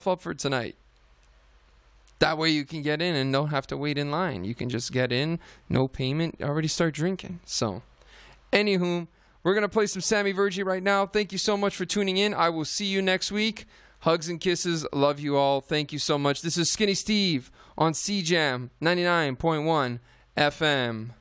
up for tonight. That way you can get in and don't have to wait in line. You can just get in, no payment, already start drinking. So, anywho, we're going to play some Sammy Virgie right now. Thank you so much for tuning in. I will see you next week. Hugs and kisses. Love you all. Thank you so much. This is Skinny Steve on CJAM 99.1 FM.